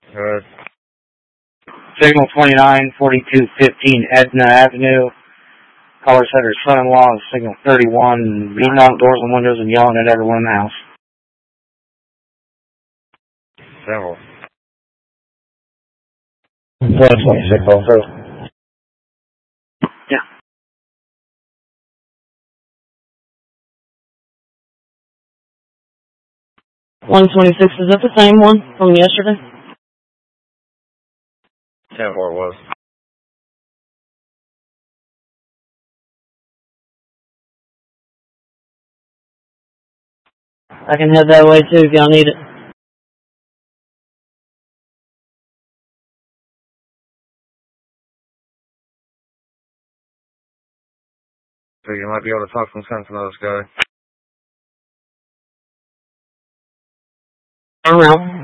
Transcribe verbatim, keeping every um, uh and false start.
Good. Signal twenty-nine, forty-two fifteen Edna Avenue. Caller said her son-in-law is signal thirty-one, beating on doors and windows and yelling at everyone in the house. Several. one twenty-six also. Yeah. one twenty-six, is that the same one from yesterday? ten four was. I can head that way too if y'all need it. So you might be able to talk some sense into this guy. Around.